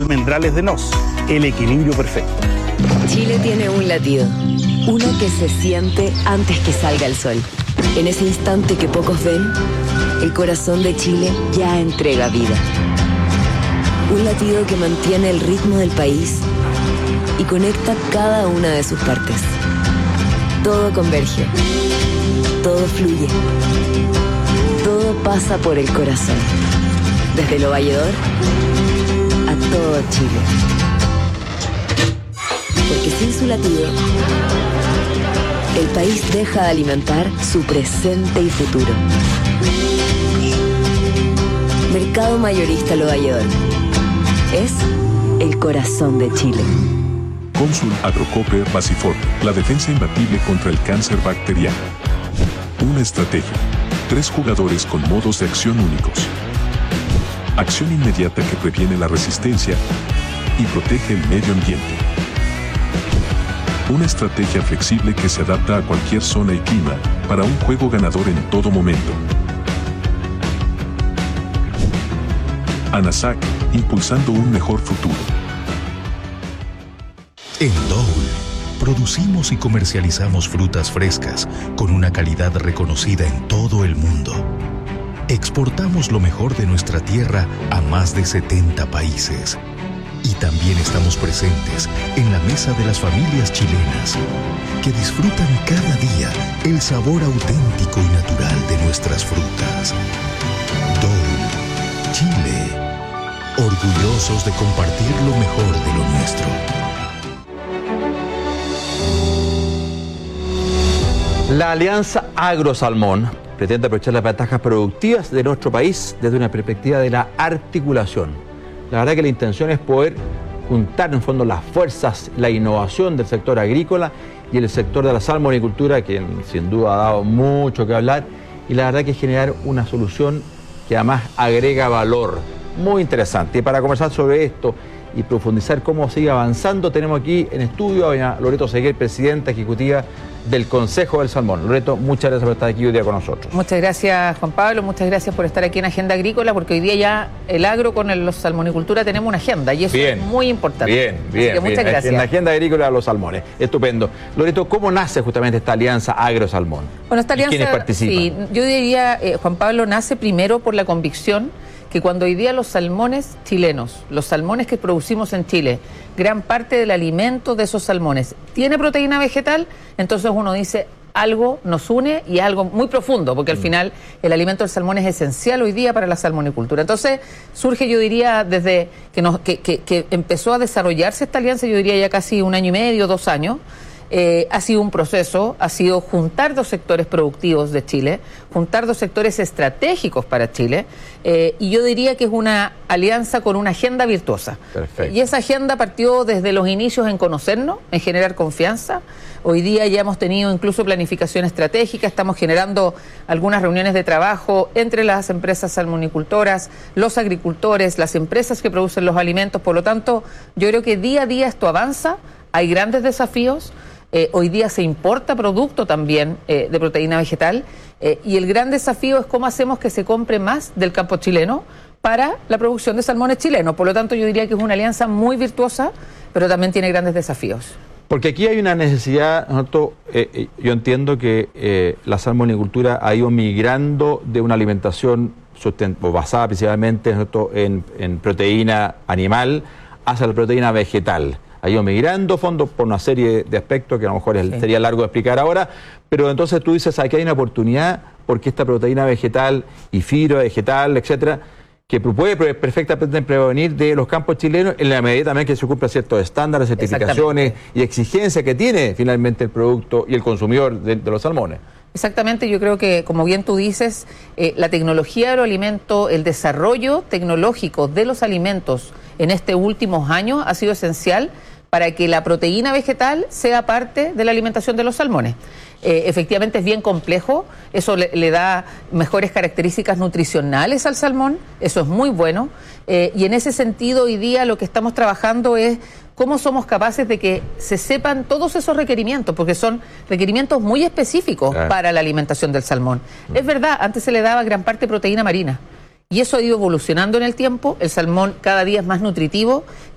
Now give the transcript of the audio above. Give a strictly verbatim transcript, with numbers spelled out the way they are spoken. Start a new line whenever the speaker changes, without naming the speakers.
almendrales de Noss, el equilibrio perfecto.
Chile tiene un latido, uno que se siente antes que salga el sol. En ese instante que pocos ven, el corazón de Chile ya entrega vida. Un latido que mantiene el ritmo del país y conecta cada una de sus partes. Todo converge, todo fluye, todo pasa por el corazón. Desde Lo Valledor a todo Chile. Porque sin su latido, el país deja de alimentar su presente y futuro. Mercado Mayorista Lo Valledor. Es el corazón de Chile.
Consul Agrocoper Basiforte, la defensa imbatible contra el cáncer bacteriano. Una estrategia. Tres jugadores con modos de acción únicos. Acción inmediata que previene la resistencia y protege el medio ambiente. Una estrategia flexible que se adapta a cualquier zona y clima para un juego ganador en todo momento. ANASAC, impulsando un mejor futuro.
En Dole, producimos y comercializamos frutas frescas con una calidad reconocida en todo el mundo. Exportamos lo mejor de nuestra tierra a más de setenta países. Y también estamos presentes en la mesa de las familias chilenas, que disfrutan cada día el sabor auténtico y natural de nuestras frutas. Dole, Chile, orgullosos de compartir lo mejor de lo nuestro.
La Alianza Agrosalmón pretende aprovechar las ventajas productivas de nuestro país desde una perspectiva de la articulación. La verdad que la intención es poder juntar en fondo las fuerzas, la innovación del sector agrícola y el sector de la salmonicultura, que sin duda ha dado mucho que hablar, y la verdad que es generar una solución que además agrega valor. Muy interesante. Y para conversar sobre esto y profundizar cómo sigue avanzando, tenemos aquí en estudio a doña Loreto Seguer, presidenta ejecutiva del Consejo del Salmón. Loreto, muchas gracias por estar aquí hoy día con nosotros.
Muchas gracias, Juan Pablo, muchas gracias por estar aquí en Agenda Agrícola, porque hoy día ya el agro con el, los salmonicultura tenemos una agenda y eso bien, es muy importante.
Bien, bien,
Así que muchas
bien.
gracias.
En la Agenda Agrícola de los salmones. Estupendo. Loreto, ¿cómo nace justamente esta alianza agro-salmón?
Bueno, esta alianza,
¿quiénes participan?
Sí, yo diría, eh, Juan Pablo, nace primero por la convicción que cuando hoy día los salmones chilenos, los salmones que producimos en Chile, gran parte del alimento de esos salmones tiene proteína vegetal, entonces uno dice, algo nos une y es algo muy profundo, porque al mm. final el alimento del salmón es esencial hoy día para la salmonicultura. Entonces surge, yo diría, desde que, nos, que, que, que empezó a desarrollarse esta alianza, yo diría ya casi un año y medio, dos años, Eh, ha sido un proceso, ha sido juntar dos sectores productivos de Chile, juntar dos sectores estratégicos para Chile, eh, y yo diría que es una alianza con una agenda virtuosa.
Perfecto.
Y esa agenda partió desde los inicios en conocernos, en generar confianza. Hoy día ya hemos tenido incluso planificación estratégica, estamos generando algunas reuniones de trabajo entre las empresas salmonicultoras, los agricultores, las empresas que producen los alimentos. Por lo tanto, yo creo que día a día esto avanza, hay grandes desafíos. Eh, hoy día se importa producto también eh, de proteína vegetal eh, y el gran desafío es cómo hacemos que se compre más del campo chileno para la producción de salmones chilenos. Por lo tanto, yo diría que es una alianza muy virtuosa, pero también tiene grandes desafíos.
Porque aquí hay una necesidad, ¿no? eh, yo entiendo que eh, la salmonicultura ha ido migrando de una alimentación basada principalmente, ¿no? en, en proteína animal hacia la proteína vegetal. Ha ido migrando fondos por una serie de aspectos que a lo mejor sí. sería largo de explicar ahora, pero entonces tú dices, aquí hay una oportunidad porque esta proteína vegetal y fibra vegetal, etcétera, que puede perfectamente prevenir de los campos chilenos en la medida también que se cumplan ciertos estándares, certificaciones y exigencias que tiene finalmente el producto y el consumidor de, de los salmones.
Exactamente, yo creo que, como bien tú dices, eh, la tecnología agroalimento, el desarrollo tecnológico de los alimentos en estos últimos años ha sido esencial para que la proteína vegetal sea parte de la alimentación de los salmones. Eh, efectivamente es bien complejo, eso le, le da mejores características nutricionales al salmón, eso es muy bueno, eh, y en ese sentido hoy día lo que estamos trabajando es cómo somos capaces de que se sepan todos esos requerimientos, porque son requerimientos muy específicos ah. para la alimentación del salmón. Mm. Es verdad, antes se le daba gran parte de proteína marina, y eso ha ido evolucionando en el tiempo, el salmón cada día es más nutritivo,